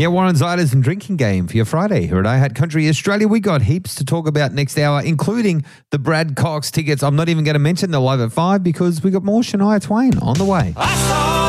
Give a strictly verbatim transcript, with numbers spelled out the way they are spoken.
Yeah, Warren Ziders and drinking game for your Friday here at I Had Country Australia. We got heaps to talk about next hour, including the Brad Cox tickets. I'm not even going to mention the live at five because we got more Shania Twain on the way. I saw